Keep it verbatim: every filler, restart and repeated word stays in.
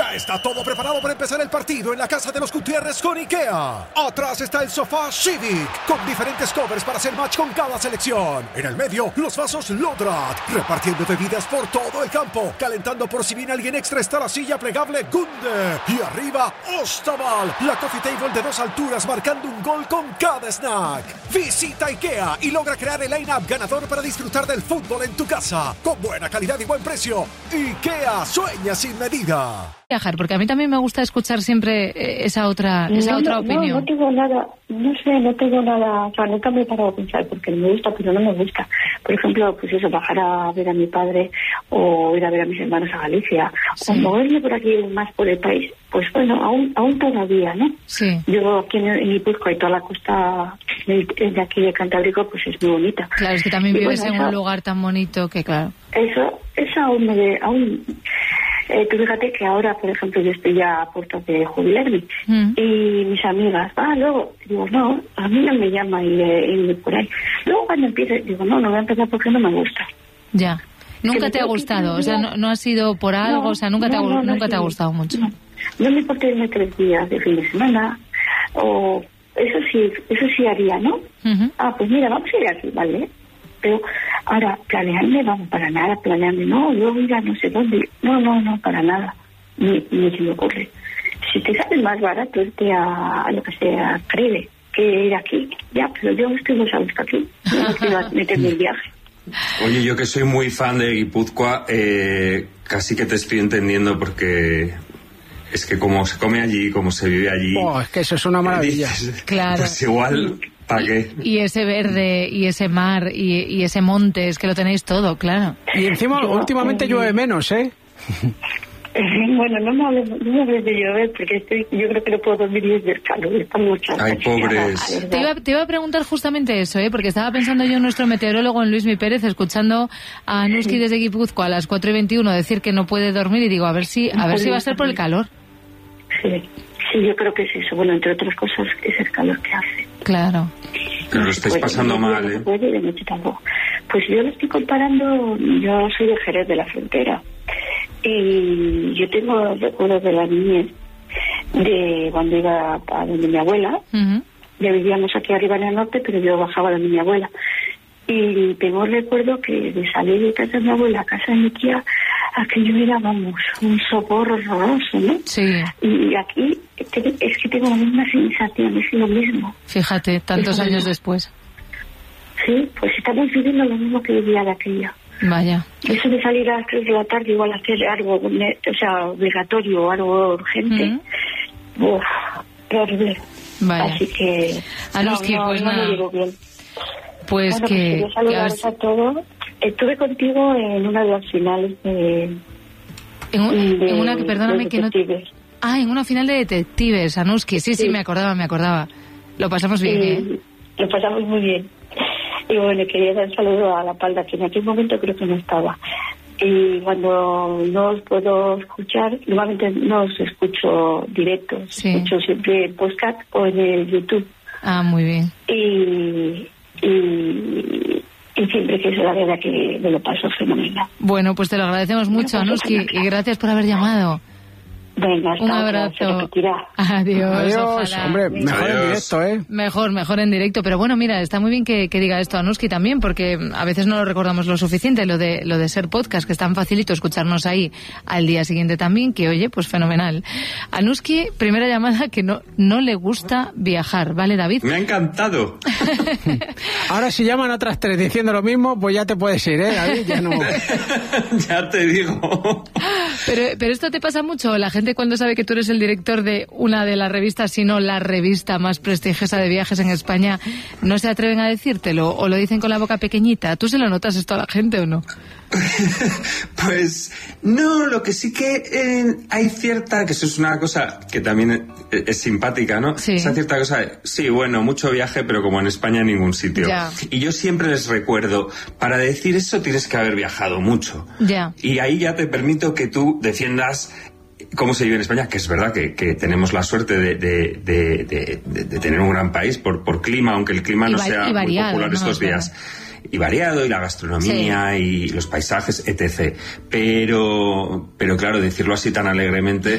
Ya está todo preparado para empezar el partido en la casa de los Gutiérrez con IKEA. Atrás está el sofá Civic, con diferentes covers para hacer match con cada selección. En el medio, los vasos Lodrat, repartiendo bebidas por todo el campo. Calentando por si viene alguien extra está la silla plegable Gunde. Y arriba, Ostaval, la coffee table de dos alturas marcando un gol con cada snack. Visita IKEA y logra crear el line-up ganador para disfrutar del fútbol en tu casa. Con buena calidad y buen precio. IKEA, sueña sin medida. Viajar, porque a mí también me gusta escuchar siempre esa otra esa no, otra no, opinión. No, no tengo nada, no sé, no tengo nada, o sea, nunca me he parado a pensar porque me gusta, pero no me gusta. Por ejemplo, pues eso, bajar a ver a mi padre o ir a ver a mis hermanos a Galicia, sí. O moverme por aquí más por el país, pues bueno, aún aún todavía, ¿no? Sí. Yo aquí en, en Guipúzcoa y toda la costa de, de aquí de Cantábrico, pues es muy bonita. Claro, es que también y vives bueno, en eso, un lugar tan bonito que, claro. Eso, eso aún me... De, aún, Eh, tú fíjate que ahora, por ejemplo, yo estoy ya a puertas de jubilarme mm. y mis amigas, ah, luego, digo, no, a mí no me llama y, y por ahí. Luego cuando empiece, digo, no, no voy a empezar porque no me gusta. Ya. ¿Nunca te ha gustado? O sea, no, no ha sido por algo, no, o sea, nunca no, te ha, no, no, nunca sí, te ha gustado mucho. No, no me importa irme tres días de fin de semana, o eso sí, eso sí haría, ¿no? Uh-huh. Ah, pues mira, vamos a ir aquí, ¿vale? Pero ahora, planearme, vamos, para nada, planearme, no, yo voy a no sé dónde, no, no, no, para nada. Ni, ni se me ocurre. Si te sale más barato irte a, a lo que sea, Creve, que ir aquí, ya, pero yo estoy muy a gusto aquí, no quiero meterme en viaje. Oye, yo que soy muy fan de Guipúzcoa, eh, casi que te estoy entendiendo porque es que como se come allí, como se vive allí... Oh, es que eso es una maravilla. Dices, claro. Pues igual... ¿Para qué? Y, y ese verde, y ese mar, y, y ese monte, es que lo tenéis todo, claro. Y encima, yo, últimamente eh, llueve menos, ¿eh? Bueno, no me hables, no me hables de llover, porque estoy, yo creo que no puedo dormir desde el calor, está mucho. Ay, pobres. Te iba, te iba a preguntar justamente eso, ¿eh? Porque estaba pensando yo en nuestro meteorólogo, en Luismi Pérez, escuchando a Anuski desde Guipúzcoa a las cuatro y veintiuno decir que no puede dormir, y digo, a ver si, a ver si va a ser por el calor. Sí, sí, yo creo que es eso. Bueno, entre otras cosas, es el calor que hace. Claro. Pero lo estáis pasando de mal, no ¿eh? Puede, de noche tampoco. Pues yo lo estoy comparando, yo soy de Jerez de la Frontera. Y yo tengo recuerdos de la niñez, de cuando iba a donde mi abuela. Uh-huh. Ya vivíamos aquí arriba en el norte, pero yo bajaba donde mi abuela. Y tengo recuerdo que de salir de casa de mi abuela a casa de mi tía, aquello era, vamos, un sopor horroroso, ¿no? Sí. Y aquí es que tengo la misma sensación, es lo mismo. Fíjate, tantos es años después. Sí, pues estamos viviendo lo mismo que vivía de aquella. Vaya. Eso de salir a las tres de la tarde igual a hacer algo, o sea, obligatorio, algo urgente. Uh-huh. Uf, qué horrible. Vaya. Así que... Anuski, no, no, pues no nada. lo digo bien. Pues bueno, que... Pues quería saludaros a todos. Estuve contigo en una de las finales de... En, un, de en una que, perdóname, que no... Ah, en una final de detectives, Anuski. Sí, sí, sí, me acordaba, me acordaba. Lo pasamos bien, sí, ¿eh? Lo pasamos muy bien. Y bueno, quería dar un saludo a La Palda, que en aquel momento creo que no estaba. Y cuando no os puedo escuchar, normalmente no os escucho directo, sí. Escucho siempre en podcast o en el YouTube. Ah, muy bien. Y... y Y siempre que es la verdad que me lo paso fenomenal. Bueno, pues te lo agradecemos mucho, Anuski, y gracias por haber llamado. Venga, hasta un abrazo. Adiós. Adiós. Hombre, mejor Adiós. En directo, ¿eh? Mejor, mejor en directo. Pero bueno, mira, está muy bien que, que diga esto Anuski también, porque a veces no lo recordamos lo suficiente, lo de lo de ser podcast, que es tan facilito escucharnos ahí al día siguiente también, que oye, pues fenomenal. Anuski, primera llamada, que no, no le gusta viajar, ¿vale, David? Me ha encantado. Ahora si llaman otras tres diciendo lo mismo, pues ya te puedes ir, ¿eh, David? Ya no... Ya te digo. Pero, pero esto te pasa mucho, la gente cuando sabe que tú eres el director de una de las revistas, si no la revista más prestigiosa de viajes en España, ¿no se atreven a decírtelo o lo dicen con la boca pequeñita? ¿Tú se lo notas esto a la gente o no? Pues no, lo que sí que eh, hay cierta, que eso es una cosa que también es, es simpática, ¿no? Sí. Esa cierta cosa de, sí, bueno, mucho viaje, pero como en España en ningún sitio. Ya. Y yo siempre les recuerdo, para decir eso tienes que haber viajado mucho. Ya. Y ahí ya te permito que tú defiendas cómo se vive en España, que es verdad que, que tenemos la suerte de, de, de, de, de, de tener un gran país por, por clima, aunque el clima no sea variado, muy popular, ¿no?, estos días. Y variado, y la gastronomía, sí, y los paisajes, etcétera. Pero, pero claro, decirlo así tan alegremente...